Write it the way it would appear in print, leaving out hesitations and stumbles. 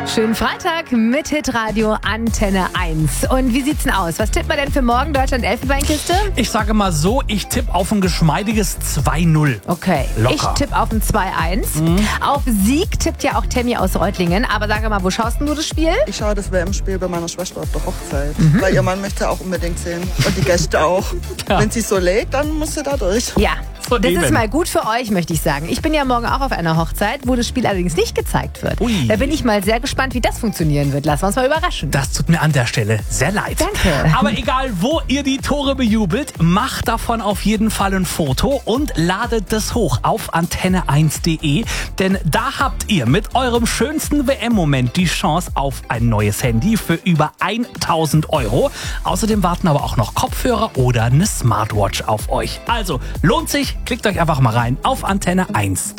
Schönen Freitag mit Hitradio Antenne 1. Und wie sieht's denn aus? Was tippt man denn für morgen Deutschland Elfenbeinkiste? Ich sage mal so, ich tippe auf ein geschmeidiges 2-0. Okay, Locker. ich tippe auf ein 2-1. Auf Sieg tippt ja auch Tammy aus Reutlingen. Aber sag mal, wo schaust denn du das Spiel? Ich schaue das WM-Spiel bei meiner Schwester auf der Hochzeit. Weil ihr Mann möchte auch unbedingt sehen. Und die Gäste auch. Ja. Wenn sie so legt, dann muss sie da durch. Ja, Von das eben. ist mal gut für euch, möchte ich sagen. Ich bin ja morgen auch auf einer Hochzeit, wo das Spiel allerdings nicht gezeigt wird. Ui. Da bin ich mal sehr gespannt, wie das funktionieren wird. Lassen wir uns mal überraschen. Das tut mir an der Stelle sehr leid. Danke. Aber egal, wo ihr die Tore bejubelt, macht davon auf jeden Fall ein Foto und ladet das hoch auf antenne1.de. Denn da habt ihr mit eurem schönsten WM-Moment die Chance auf ein neues Handy für über 1.000 €. Außerdem warten aber auch noch Kopfhörer oder eine Smartwatch auf euch. Also lohnt sich, klickt euch einfach mal rein auf antenne1.de.